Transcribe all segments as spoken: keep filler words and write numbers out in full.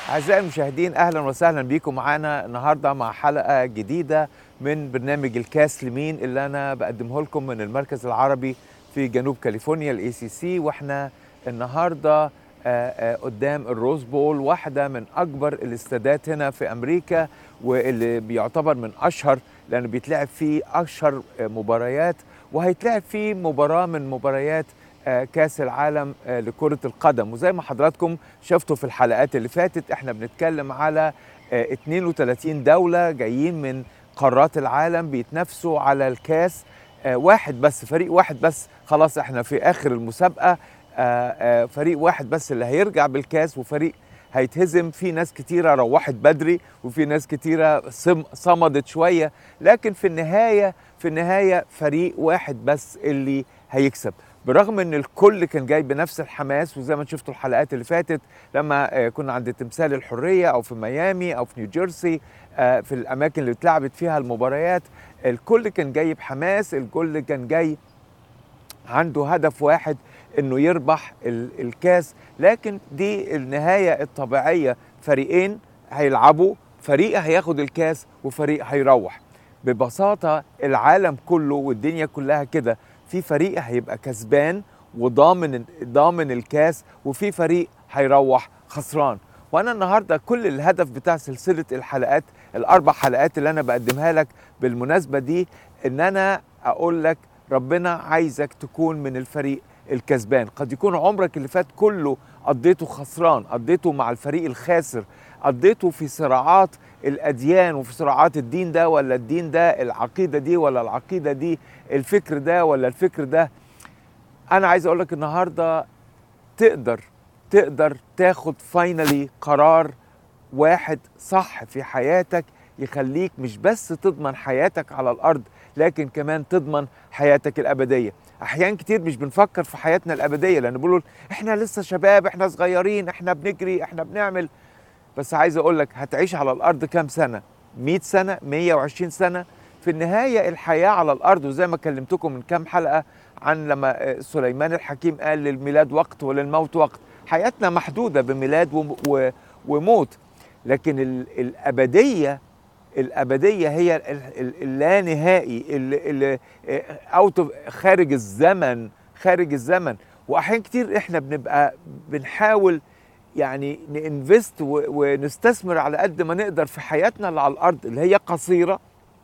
أعزائي المشاهدين، أهلا وسهلا بيكم معانا النهاردة مع حلقة جديدة من برنامج الكاس لمين اللي أنا بقدمه لكم من المركز العربي في جنوب كاليفورنيا الاي سي سي. واحنا النهاردة آه، آه، قدام الروز بول، واحدة من أكبر الاستادات هنا في أمريكا، واللي بيعتبر من أشهر لأنه بيتلعب فيه أشهر آه، مباريات، وهيتلعب فيه مباراة من مباريات كاس العالم لكرة القدم. وزي ما حضراتكم شفتوا في الحلقات اللي فاتت، احنا بنتكلم على اثنين وثلاثين دولة جايين من قارات العالم بيتنافسوا على الكاس. واحد بس، فريق واحد بس، خلاص احنا في اخر المسابقة. فريق واحد بس اللي هيرجع بالكاس، وفريق هيتهزم. في ناس كتيرة روحت بدري، وفي ناس كتيرة صمدت شوية، لكن في النهاية في النهاية فريق واحد بس اللي هيكسب، برغم ان الكل كان جاي بنفس الحماس. وزي ما شفتوا الحلقات اللي فاتت لما كنا عند تمثال الحرية او في ميامي او في نيوجيرسي، في الاماكن اللي اتلعبت فيها المباريات، الكل كان جاي بحماس، الكل كان جاي عنده هدف واحد، انه يربح الكاس. لكن دي النهاية الطبيعية، فريقين هيلعبوا، فريق هياخد الكاس وفريق هيروح. ببساطة العالم كله والدنيا كلها كده، في فريق هيبقى كسبان وضامن ضامن الكاس، وفي فريق هيروح خسران. وانا النهارده كل الهدف بتاع سلسله الحلقات، الاربع حلقات اللي انا بقدمها لك بالمناسبه دي، ان انا اقول لك ربنا عايزك تكون من الفريق الكسبان. قد يكون عمرك اللي فات كله قضيته خسران، قضيته مع الفريق الخاسر، قضيته في صراعات الأديان وفي صراعات الدين ده ولا الدين ده، العقيدة دي ولا العقيدة دي، الفكر ده ولا الفكر ده. أنا عايز أقولك النهاردة تقدر تقدر تاخد فاينالي قرار واحد صح في حياتك، يخليك مش بس تضمن حياتك على الأرض، لكن كمان تضمن حياتك الأبدية. أحيان كتير مش بنفكر في حياتنا الأبدية، لأن بيقولوا إحنا لسه شباب، إحنا صغيرين، إحنا بنجري، إحنا بنعمل. بس عايز أقول لك، هتعيش على الأرض كام سنة؟ مئة سنة؟ مئة وعشرين سنة؟ في النهاية الحياة على الأرض، وزي ما كلمتكم من كام حلقة عن لما سليمان الحكيم قال للميلاد وقت وللموت وقت، حياتنا محدودة بميلاد وموت. لكن الأبدية الأبدية هي اللانهائي، اللي أوت خارج الزمن، خارج الزمن. وأحيان كتير إحنا بنبقى بنحاول يعني نinvest ونستثمر على قد ما نقدر في حياتنا اللي على الأرض، اللي هي قصيرة،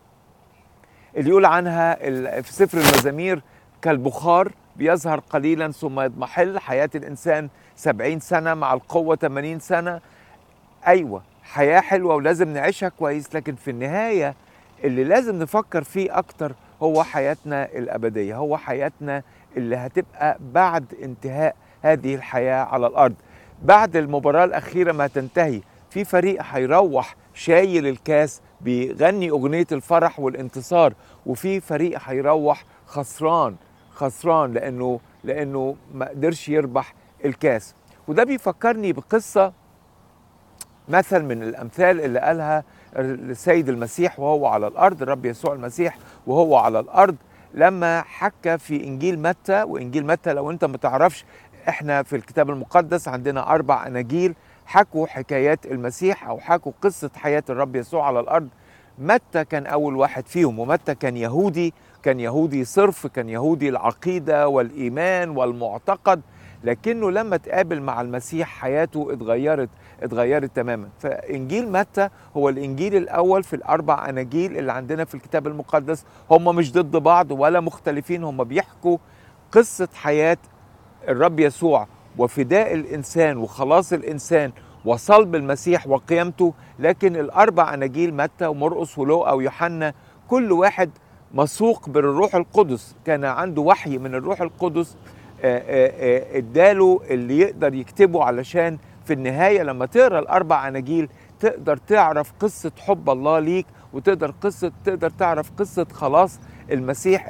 اللي يقول عنها في سفر المزامير كالبخار بيظهر قليلا ثم يضمحل. حياة الإنسان سبعين سنة، مع القوة ثمانين سنة. أيوة، حياة حلوة ولازم نعيشها كويس، لكن في النهاية اللي لازم نفكر فيه أكتر هو حياتنا الأبدية، هو حياتنا اللي هتبقى بعد انتهاء هذه الحياة على الأرض. بعد المباراة الأخيرة ما تنتهي، في فريق هيروح شايل الكاس بيغني أغنية الفرح والانتصار، وفي فريق هيروح خسران خسران لأنه لأنه ما قدرش يربح الكاس. وده بيفكرني بقصة، مثل من الأمثال اللي قالها السيد المسيح وهو على الأرض، الرب يسوع المسيح وهو على الأرض، لما حكى في إنجيل متى. وإنجيل متى لو أنت ما تعرفش، احنا في الكتاب المقدس عندنا أربع أناجيل حكوا حكايات المسيح أو حكوا قصة حياة الرب يسوع على الأرض. متى كان أول واحد فيهم، ومتى كان يهودي، كان يهودي صرف، كان يهودي العقيدة والإيمان والمعتقد، لكنه لما تقابل مع المسيح حياته اتغيرت اتغيرت تماما. فإنجيل متى هو الإنجيل الأول في الأربع أناجيل اللي عندنا في الكتاب المقدس. هم مش ضد بعض ولا مختلفين، هم بيحكوا قصة حياة الرب يسوع وفداء الإنسان وخلاص الإنسان وصلب المسيح وقيامته. لكن الأربع أناجيل متى ومرقس ولوقا ويوحنا كل واحد مسوق بالروح القدس، كان عنده وحي من الروح القدس اداله اللي يقدر يكتبه، علشان في النهاية لما تقرأ الأربع أناجيل تقدر تعرف قصة حب الله ليك، وتقدر قصة تقدر تعرف قصة خلاص المسيح